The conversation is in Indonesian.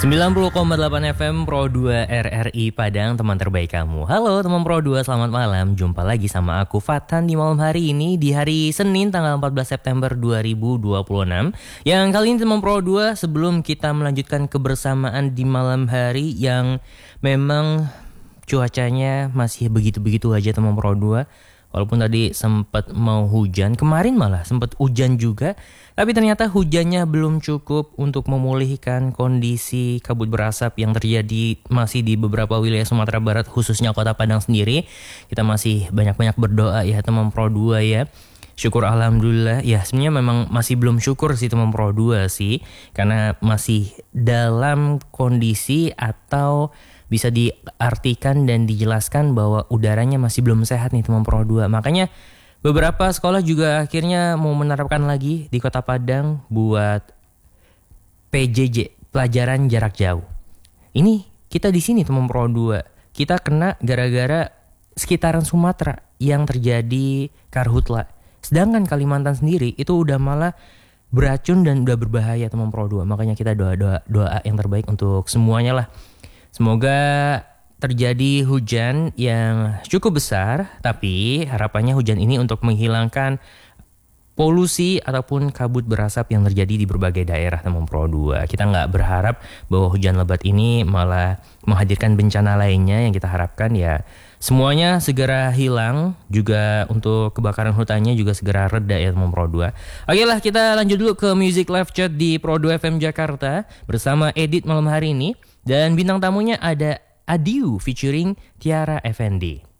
90,8 FM Pro 2 RRI Padang, teman terbaik kamu. Halo teman Pro 2, selamat malam. Jumpa lagi sama aku Fatan di malam hari ini, di hari Senin tanggal 14 September 2026. Yang kali ini teman Pro 2, sebelum kita melanjutkan kebersamaan di malam hari yang memang cuacanya masih begitu-begitu aja teman Pro 2. Walaupun tadi sempat mau hujan, kemarin malah sempat hujan juga, tapi ternyata hujannya belum cukup untuk memulihkan kondisi kabut berasap yang terjadi masih di beberapa wilayah Sumatera Barat, khususnya Kota Padang sendiri. Kita masih banyak-banyak berdoa ya teman Pro 2 ya. Syukur alhamdulillah ya, sebenarnya memang masih belum syukur sih teman Pro 2 sih, karena masih dalam kondisi atau bisa diartikan dan dijelaskan bahwa udaranya masih belum sehat nih teman Pro 2. Makanya beberapa sekolah juga akhirnya mau menerapkan lagi di Kota Padang buat PJJ, pelajaran jarak jauh. Ini kita di sini teman Pro 2. Kita kena gara-gara sekitaran Sumatera yang terjadi karhutla. Sedangkan Kalimantan sendiri itu udah malah beracun dan udah berbahaya teman Pro 2. Makanya kita doa yang terbaik untuk semuanya lah. Semoga terjadi hujan yang cukup besar, tapi harapannya hujan ini untuk menghilangkan polusi ataupun kabut berasap yang terjadi di berbagai daerah teman Pro 2. Kita nggak berharap bahwa hujan lebat ini malah menghadirkan bencana lainnya. Yang kita harapkan ya semuanya segera hilang, juga untuk kebakaran hutannya juga segera reda ya teman Pro 2. Oke lah, kita lanjut dulu ke Music Live Chat di Pro 2 FM Jakarta bersama Edit malam hari ini. Dan bintang tamunya ada Adiu featuring Tiara Effendi.